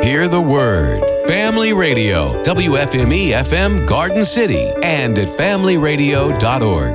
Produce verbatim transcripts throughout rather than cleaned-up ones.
Hear the word. Family Radio, W F M E F M Garden City, and at family radio dot org.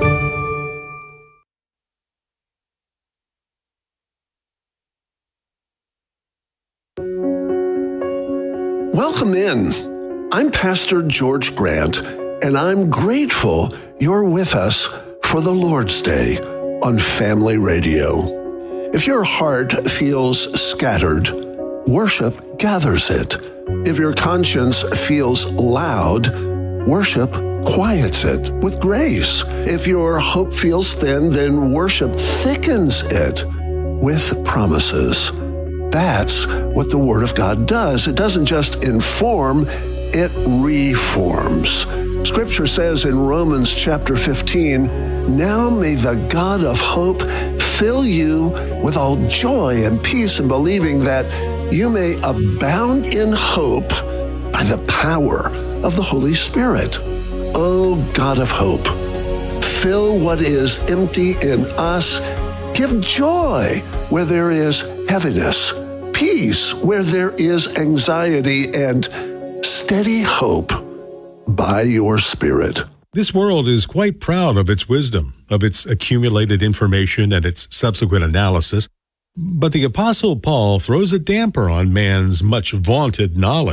Welcome in. I'm Pastor George Grant, and I'm grateful you're with us for the Lord's Day on Family Radio. If your heart feels scattered, worship gathers it. If your conscience feels loud, worship quiets it with grace. If your hope feels thin, then worship thickens it with promises. That's what the Word of God does. It doesn't just inform, it reforms. Scripture says in Romans chapter fifteen, "Now may the God of hope fill you with all joy and peace in believing that you may abound in hope by the power of the Holy Spirit." O God of hope, fill what is empty in us. Give joy where there is heaviness, peace where there is anxiety, and steady hope by your Spirit. This world is quite proud of its wisdom, of its accumulated information and its subsequent analysis. But the Apostle Paul throws a damper on man's much vaunted knowledge.